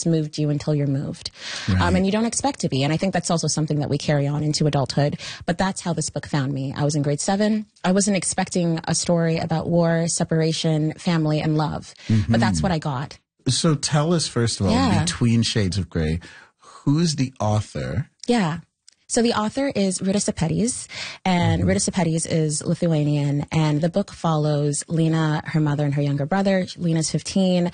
just moved you until you're moved. Right. And you don't expect to be. And I think that's also something that we carry on into adulthood. But that's how this book found me. I was in grade 7. I wasn't expecting a story about war, separation, family, and love. But that's what I got. So tell us, first of all, Between Shades of Grey, who's the author? Yeah. So the author is Rita Sepetys, and Rita Sepetys is Lithuanian, and the book follows Lena, her mother, and her younger brother. Lena's 15,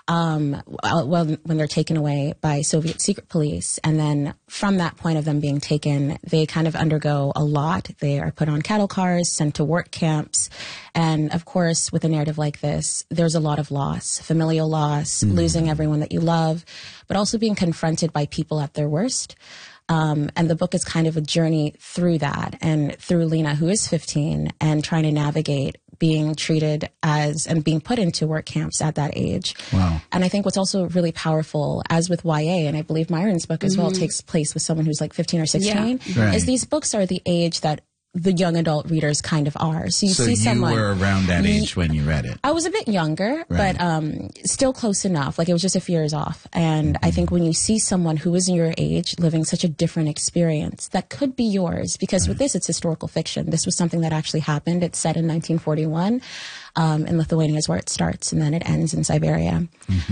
when they're taken away by Soviet secret police. And then from that point of them being taken, they kind of undergo a lot. They are put on cattle cars, sent to work camps. And of course, with a narrative like this, there's a lot of loss, familial loss, losing everyone that you love, but also being confronted by people at their worst. And the book is kind of a journey through that and through Lena, who is 15, and trying to navigate being treated as and being put into work camps at that age. Wow. And I think what's also really powerful, as with YA, and I believe Myron's book as well takes place with someone who's like 15 or 16, is these books are the age that the young adult readers kind of are. So you see someone... So you were around that age when you read it? I was a bit younger, but still close enough. Like, it was just a few years off. And I think when you see someone who is your age living such a different experience, that could be yours. Because with this, it's historical fiction. This was something that actually happened. It's set in 1941. In Lithuania is where it starts, and then it ends in Siberia.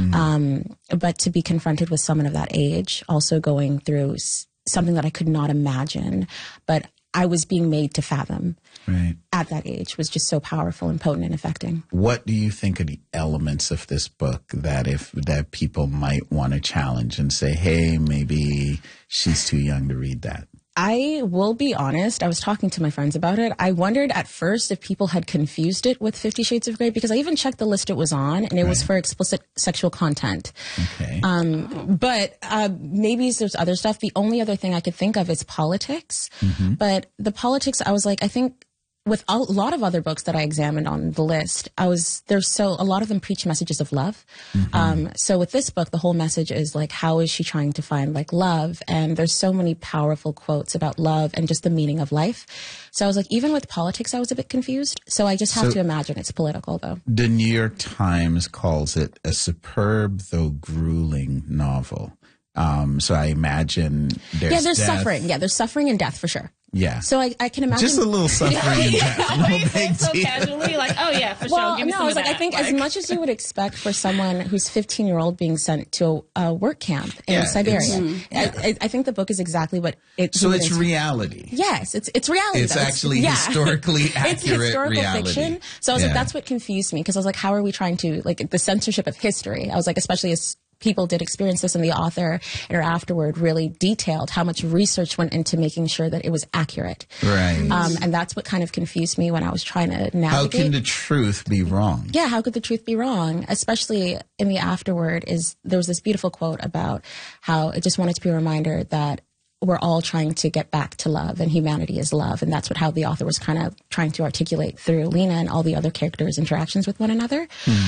But to be confronted with someone of that age, also going through something that I could not imagine, but I was being made to fathom at that age, was just so powerful and potent and affecting. What do you think are the elements of this book that people might want to challenge and say, hey, maybe she's too young to read that? I will be honest. I was talking to my friends about it. I wondered at first if people had confused it with 50 Shades of Grey, because I even checked the list it was on, and it was for explicit sexual content. Okay. But maybe there's other stuff. The only other thing I could think of is politics. But the politics, I was like, I think with a lot of other books that I examined on the list, a lot of them preach messages of love. So with this book, the whole message is like, how is she trying to find like love? And there's so many powerful quotes about love and just the meaning of life. So I was like, even with politics, I was a bit confused. So I just have to imagine it's political, though. The New York Times calls it a superb though grueling novel. So I imagine there's death. Suffering. Yeah, there's suffering and death for sure. Yeah. So I can imagine. Just a little suffering and death. No big so deal. casually, like, oh yeah, for sure. Give me some of that. I think as much as you would expect for someone who's 15-year-old being sent to a work camp in Siberia, I think the book is exactly what it. So it's reality. Yes, it's reality. It's actually historically accurate it's historical reality. Fiction. So I was like, that's what confused me, because I was like, how are we trying to, like, the censorship of history? I was like, especially as people did experience this, and the author in her afterward really detailed how much research went into making sure that it was accurate. Right. And that's what kind of confused me when I was trying to navigate. How can the truth be wrong? Yeah, how could the truth be wrong? Especially in the afterword, there was this beautiful quote about how it just wanted to be a reminder that we're all trying to get back to love, and humanity is love. And that's how the author was kind of trying to articulate through Lena and all the other characters' interactions with one another.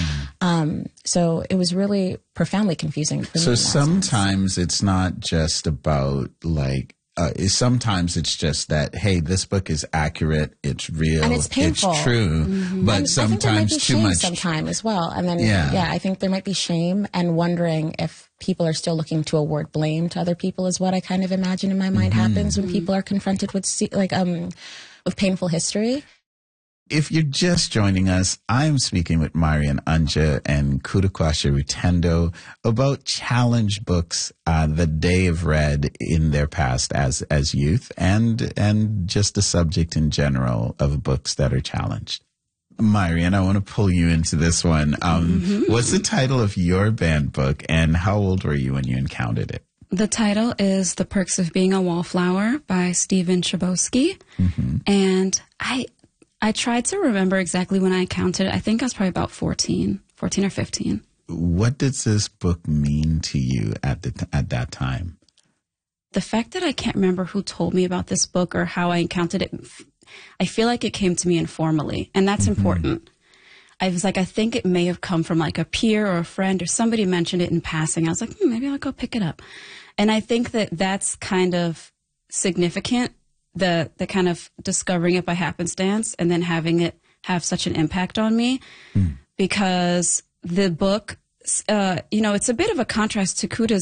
So it was really profoundly confusing for me. So sometimes it's not just about like, sometimes it's just that, hey, this book is accurate, it's real, and it's painful, it's true, but and sometimes I think there might be too shame much. Sometimes as well, and then I think there might be shame and wondering if people are still looking to award blame to other people, is what I kind of imagine in my mind happens when people are confronted with with painful history. If you're just joining us, I'm speaking with Marian Anja and Kudakwasha Rutendo about challenge books that they have read in their past as youth, and just the subject in general of books that are challenged. Marian, I want to pull you into this one. What's the title of your banned book, and how old were you when you encountered it? The title is The Perks of Being a Wallflower by Stephen Chbosky. And I tried to remember exactly when I encountered it. I think I was probably about 14 or 15. What does this book mean to you at that time? The fact that I can't remember who told me about this book or how I encountered it, I feel like it came to me informally, and that's important. I was like, I think it may have come from like a peer or a friend, or somebody mentioned it in passing. I was like, maybe I'll go pick it up. And I think that that's kind of significant, the kind of discovering it by happenstance and then having it have such an impact on me, because the book, it's a bit of a contrast to Kuda's